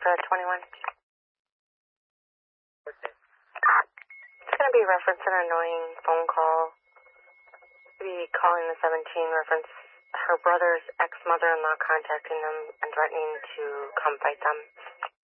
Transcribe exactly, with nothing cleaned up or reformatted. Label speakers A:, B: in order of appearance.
A: Delta twenty-one. It's going to be reference an annoying phone call. Be calling the seventeen reference her brother's ex-mother-in-law contacting them and threatening to come fight them.